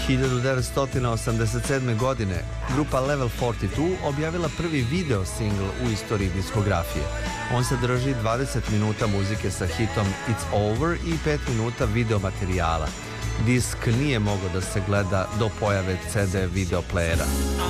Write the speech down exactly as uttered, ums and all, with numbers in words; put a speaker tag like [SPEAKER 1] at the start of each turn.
[SPEAKER 1] hiljadu devetsto osamdeset sedme. godine grupa Level četrdeset dva objavila prvi video singl u istoriji diskografije. On sadrži dvadeset minuta muzike sa hitom It's Over i pet minuta video materijala. Disk nije mogao da se gleda do pojave C D video playera.